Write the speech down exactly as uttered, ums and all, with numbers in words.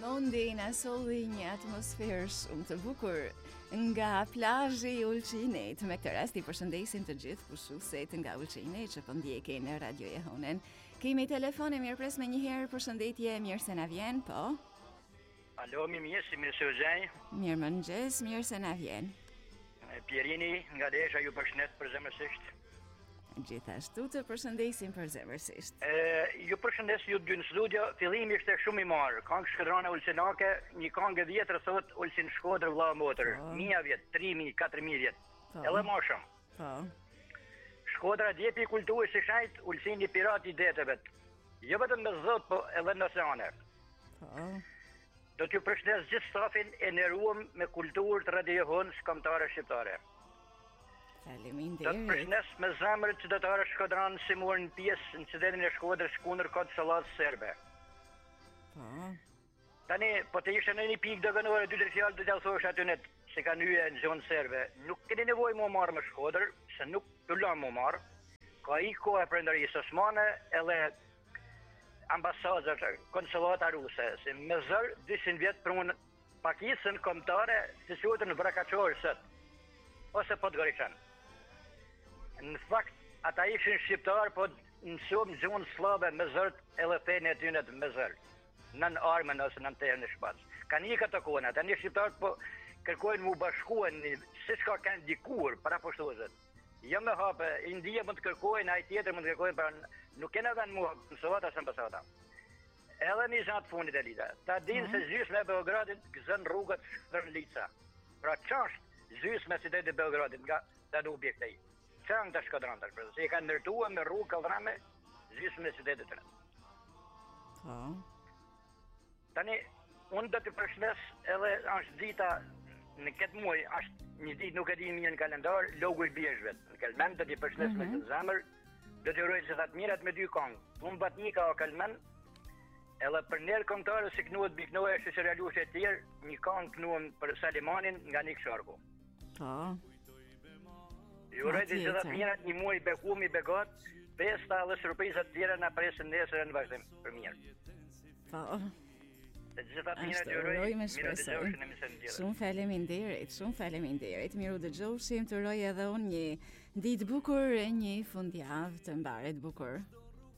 Ondina sollinja atmosferë shumë të bukur nga plazhi i Ulçinit. Me këtë rast i përshëndesim të gjithë pushuesit nga Ulçini që po ndjekin në Radio Jehonen. Kemi telefon e mirëpres me një herë, përshëndetje, mirë se na vjen, po. Alo, mi mirë, si mirë se u gjej. Mirë mëngjes, mirë se na vjen. Pierini nga Desha ju përshëndet përzemërsisht. Gjithashtu të përshëndesim përzemërsisht. E, ju përshëndes ju dy në studio, fillimi ishte shumë i marë. Kangë Shkodrana Ulçinake, një kangë vjetër thot Ulçin Shkodër vlla motër. Po. Mija vjet, tri mijë, katër mijë vjet. Po. Edhe më shumë. Po. Shkodra djepi kulturë si shajt, Ulçini pirati i deteve. Jo vetëm me zot, po edhe në oceane. Po. Do t'ju përshëndes gjithë stafin e nderuar me kulturë të Radio Jehones kombëtare shqiptare. Do të Faleminderit. përshëndes me zemër qytetarë Shkodranë si morën pjesë në incidentin e Shkodrës kundër kod sallat serbe. Po. Tani, po të ishte në një pikë dëgënore, dy tre fjalë do t'ja thosh aty net se kanë hyrë në zonë serbe. Nuk keni nevojë më marrë me Shkodër, se nuk të lëmë më marrë. Ka i kohë e prindërisë osmane edhe ambasadër, konsulata ruse, se me zër dyqind vjet për unë pakisën kombëtare të quhet në Vrakaçor sot. Ose Podgoriçan. Në fakt, ata ishin shqiptar, po nësum gjuhën slave me zërt edhe fejnë e tynet me zërt. Nën armën ose nën terën e shpatës. Kanë i këto kone, ata një shqiptar po kërkojnë mu bashkuen, si shka kanë dikur para poshtuzet. Jo me hape, India mund të kërkojnë, ai tjetër mund të kërkojnë, pra nuk kena dhe në mu mësovat asë ambasada. Edhe një zanë fundit e lida. Ta dinë se gjysmë e Beogradit gëzën rrugët shkëtërën lica. Pra qashtë gjysmë e qytetit e Beogradit nga të në objekte i. Qënë të Shkodran të shpërë, se i kanë nërtua me rrugë kaldrame gjysmë e qytetit të në. Po. Tani, unë do të përshnes edhe është dita në këtë muaj, është një ditë nuk e di mirë në kalendar, logu i bjeshve. Në Kelmen do të përshnes me të zemër, do të uroj që thatë mirat me dy kongë. Unë bat një ka o Kelmen, edhe për njerë këngëtarë si kënuët biknoje që që realushe e tjerë, një kongë kënuën për Salimanin nga Nik Sharku. Po. Ju uroj që Patjetër. thatë mirat një muaj bekum i begat, festa dhe surprizat tjera na presin nesër në vazhdim për mirë. Po. Të gjitha të mirat Ashtu, ju uroj, uroj me mirë të shpresoj. gjofshin e misen tjera. Shumë faleminderit, shumë faleminderit. Miru dëgjofshim, të uroj edhe unë një ditë bukur e një fundjavë të mbaret bukur.